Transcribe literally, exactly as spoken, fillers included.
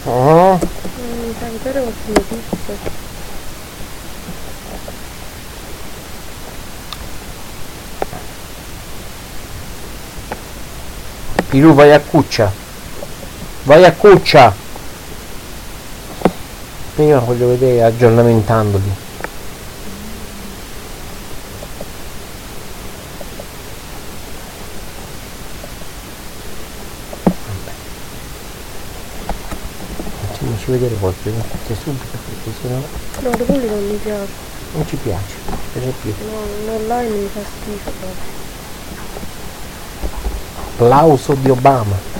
Oh. Mi fa vedere qualche notizia. Piru, vai a cuccia. Vai a cuccia. Prima voglio vedere aggiornamentandoli. Facciamoci vedere qualche notizia subito, perché sennò No, le polli non mi piace. non ci piace, per esempio. No, online mi fa schifo proprio. Applauso di Obama.